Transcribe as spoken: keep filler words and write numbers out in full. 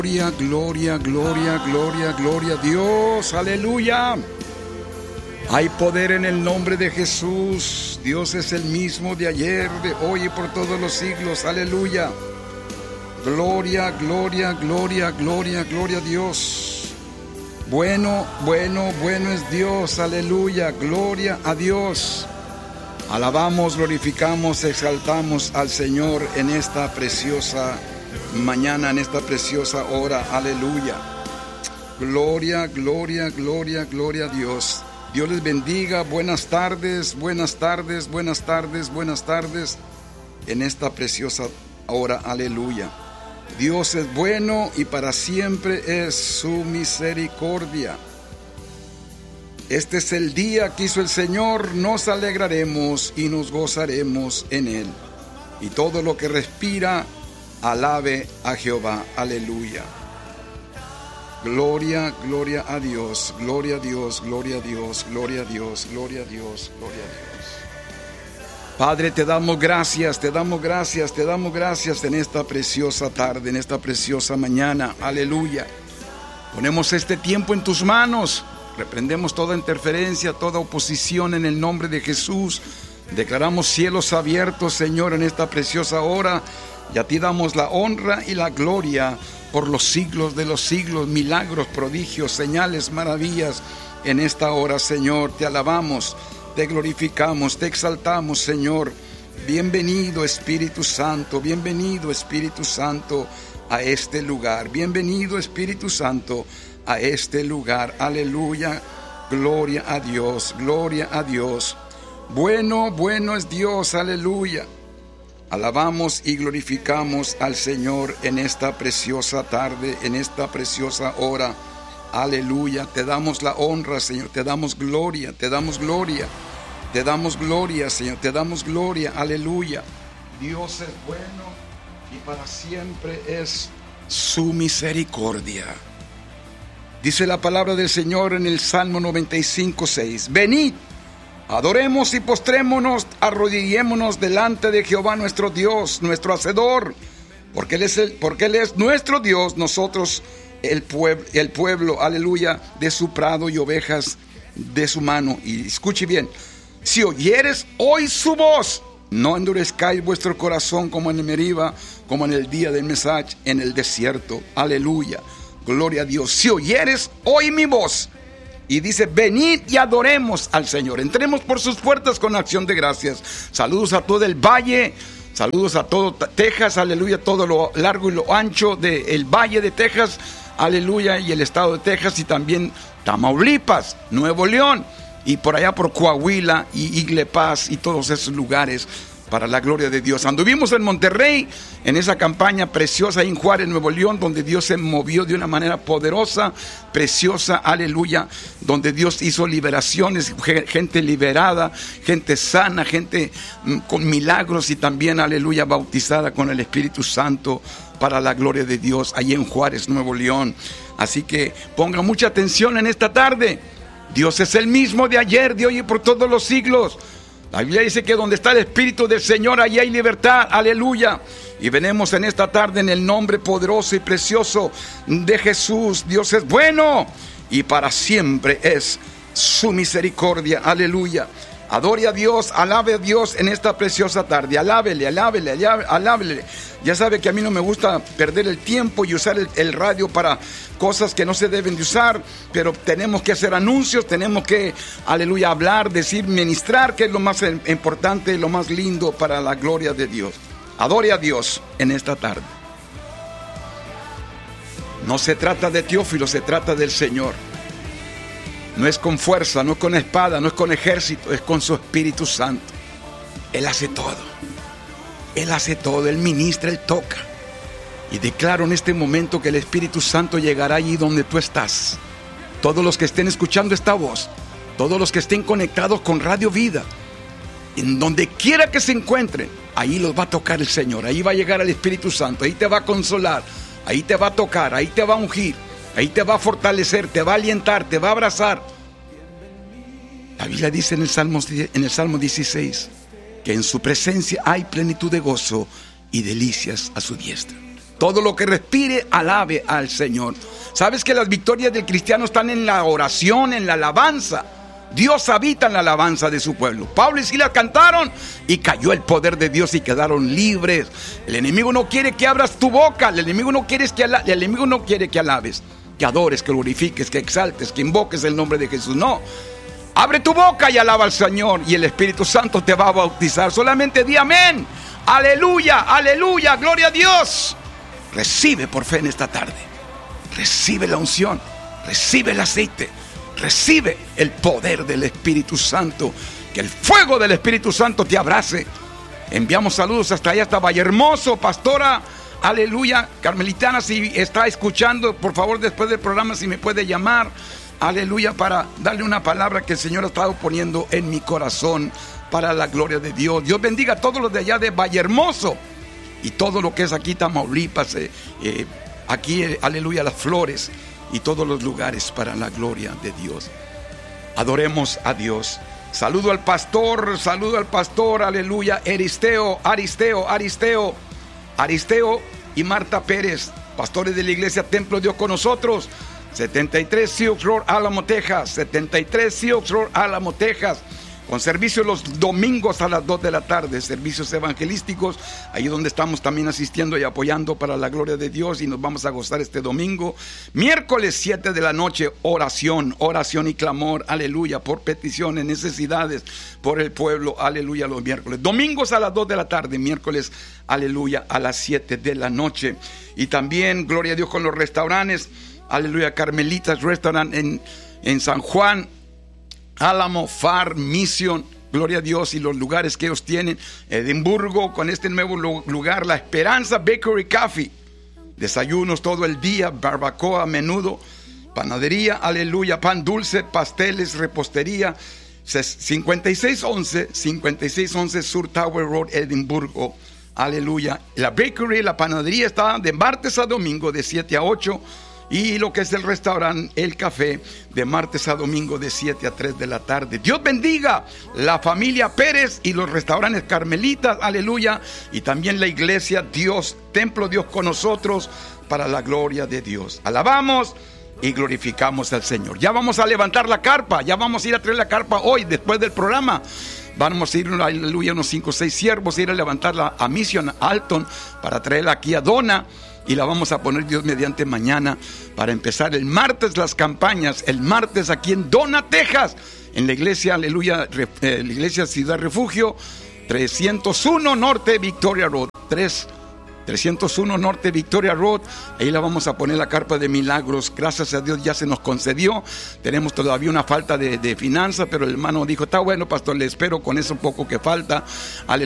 Gloria, gloria, gloria, gloria, gloria a Dios, aleluya. Hay poder en el nombre de Jesús. Dios es el mismo de ayer, de hoy y por todos los siglos, aleluya. Gloria, gloria, gloria, gloria, gloria a Dios. Bueno, bueno, bueno es Dios, aleluya, gloria a Dios. Alabamos, glorificamos, exaltamos al Señor en esta preciosa mañana, en esta preciosa hora, aleluya. Gloria, gloria, gloria, gloria a Dios. Dios les bendiga, buenas tardes, buenas tardes, buenas tardes, buenas tardes, en esta preciosa hora, aleluya. Dios es bueno y para siempre es su misericordia. Este es el día que hizo el Señor, nos alegraremos y nos gozaremos en Él. Y todo lo que respira, alabe a Jehová, aleluya. Gloria, gloria a Dios, gloria a Dios, gloria a Dios, gloria a Dios, gloria a Dios, gloria a Dios. Padre, te damos gracias, te damos gracias, te damos gracias en esta preciosa tarde, en esta preciosa mañana, aleluya. Ponemos este tiempo en tus manos, reprendemos toda interferencia, toda oposición en el nombre de Jesús. Declaramos cielos abiertos, Señor, en esta preciosa hora, y a ti damos la honra y la gloria por los siglos de los siglos, milagros, prodigios, señales, maravillas en esta hora, Señor. Te alabamos, te glorificamos, te exaltamos, Señor. Bienvenido, Espíritu Santo, bienvenido, Espíritu Santo, a este lugar. Bienvenido, Espíritu Santo, a este lugar. Aleluya, gloria a Dios, gloria a Dios. Bueno, bueno es Dios, aleluya. Alabamos y glorificamos al Señor en esta preciosa tarde, en esta preciosa hora. Aleluya, te damos la honra, Señor, te damos gloria, te damos gloria, te damos gloria, Señor, te damos gloria, aleluya. Dios es bueno y para siempre es su misericordia. Dice la palabra del Señor en el Salmo noventa y cinco, seis. Venid, adoremos y postrémonos, arrodillémonos delante de Jehová nuestro Dios, nuestro Hacedor, porque Él es, el, porque Él es nuestro Dios, nosotros el pueblo, el pueblo, aleluya, de su prado y ovejas de su mano. Y escuche bien, si oyeres hoy su voz, no endurezcáis vuestro corazón como en el Meriba, como en el día del Mesach, en el desierto, aleluya, gloria a Dios. Si oyeres hoy mi voz, y dice, venid y adoremos al Señor. Entremos por sus puertas con acción de gracias. Saludos a todo el valle, saludos a todo Texas, aleluya, todo lo largo y lo ancho del valle de Texas, aleluya, y el estado de Texas, y también Tamaulipas, Nuevo León, y por allá por Coahuila y Igle Paz y todos esos lugares. Para la gloria de Dios. Anduvimos en Monterrey, en esa campaña preciosa en Juárez, Nuevo León, donde Dios se movió de una manera poderosa, preciosa, aleluya, donde Dios hizo liberaciones, gente liberada, gente sana, gente con milagros y también, aleluya, bautizada con el Espíritu Santo para la gloria de Dios, allí en Juárez, Nuevo León. Así que ponga mucha atención en esta tarde. Dios es el mismo de ayer, de hoy y por todos los siglos. La Biblia dice que donde está el Espíritu del Señor, allí hay libertad, aleluya. Y venimos en esta tarde en el nombre poderoso y precioso de Jesús. Dios es bueno y para siempre es su misericordia, aleluya. Adore a Dios, alabe a Dios en esta preciosa tarde. Alábele, alábele, alábele. Ya sabe que a mí no me gusta perder el tiempo y usar el, el radio para cosas que no se deben de usar, pero tenemos que hacer anuncios, tenemos que, aleluya, hablar, decir, ministrar, que es lo más importante, lo más lindo para la gloria de Dios. Adore a Dios en esta tarde. No se trata de Teófilo, se trata del Señor. No es con fuerza, no es con espada, no es con ejército, es con su Espíritu Santo. Él hace todo. Él hace todo, Él ministra, Él toca. Y declaro en este momento que el Espíritu Santo llegará allí donde tú estás. Todos los que estén escuchando esta voz, todos los que estén conectados con Radio Vida, en donde quiera que se encuentren, ahí los va a tocar el Señor. Ahí va a llegar el Espíritu Santo, ahí te va a consolar, ahí te va a tocar, ahí te va a ungir. Ahí te va a fortalecer, te va a alientar, te va a abrazar. La Biblia dice en el Salmo, en el Salmo dieciséis que en su presencia hay plenitud de gozo y delicias a su diestra. Todo lo que respire, alabe al Señor. ¿Sabes que las victorias del cristiano están en la oración, en la alabanza? Dios habita en la alabanza de su pueblo. Pablo y Silas cantaron y cayó el poder de Dios y quedaron libres. El enemigo no quiere que abras tu boca. El enemigo no quiere que, ala- el enemigo no quiere que alabes, que adores, que glorifiques, que exaltes, que invoques el nombre de Jesús. No. Abre tu boca y alaba al Señor y el Espíritu Santo te va a bautizar. Solamente di amén. Aleluya, aleluya, gloria a Dios. Recibe por fe en esta tarde. Recibe la unción. Recibe el aceite. Recibe el poder del Espíritu Santo. Que el fuego del Espíritu Santo te abrace. Enviamos saludos hasta allá, hasta Vallehermoso. Pastora, aleluya, carmelitana, si está escuchando, por favor, después del programa, si me puede llamar, aleluya, para darle una palabra que el Señor ha estado poniendo en mi corazón para la gloria de Dios. Dios bendiga a todos los de allá de Vallehermoso y todo lo que es aquí Tamaulipas, eh, eh, aquí, eh, aleluya, Las Flores y todos los lugares para la gloria de Dios. Adoremos a Dios. Saludo al pastor, saludo al pastor, aleluya, Aristeo, Aristeo, Aristeo, Aristeo y Marta Pérez, pastores de la iglesia Templo de Dios con nosotros, setenta y tres Sioux Road, Álamo, Texas, setenta y tres Sioux Road, Álamo, Texas, con servicio los domingos a las dos de la tarde, servicios evangelísticos, ahí donde estamos también asistiendo y apoyando para la gloria de Dios, y nos vamos a gozar este domingo. Miércoles siete de la noche, oración, oración y clamor, aleluya, por peticiones, necesidades, por el pueblo, aleluya, los miércoles. Domingos a las dos de la tarde, miércoles, aleluya, a las siete de la noche. Y también, gloria a Dios, con los restaurantes, aleluya, Carmelitas Restaurant en, en San Juan, Álamo, Far, Mission, gloria a Dios, y los lugares que ellos tienen. Edimburgo, con este nuevo lugar, La Esperanza Bakery Coffee, desayunos todo el día, barbacoa, menudo, panadería, aleluya, pan dulce, pasteles, repostería. cincuenta y seis once, cincuenta y seis once Sur Tower Road, Edimburgo, aleluya. La bakery, la panadería está de martes a domingo de siete a ocho. Y lo que es el restaurante, el café, de martes a domingo de siete a tres de la tarde. Dios bendiga la familia Pérez y los restaurantes Carmelitas, aleluya. Y también la iglesia Dios, Templo Dios con nosotros, para la gloria de Dios. Alabamos y glorificamos al Señor. Ya vamos a levantar la carpa, ya vamos a ir a traer la carpa hoy, después del programa. Vamos a ir, aleluya, unos cinco o seis siervos, a ir a levantarla a Mission Alton para traerla aquí a Dona. Y la vamos a poner, Dios mediante, mañana para empezar el martes las campañas. El martes aquí en Dona, Texas, en la iglesia, aleluya, eh, la iglesia Ciudad Refugio, trescientos uno Norte Victoria Road, trescientos uno Norte Victoria Road. Ahí la vamos a poner la carpa de milagros. Gracias a Dios ya se nos concedió. Tenemos todavía una falta de, de finanzas, pero el hermano dijo, está bueno, pastor, le espero con eso poco que falta. Aleluya.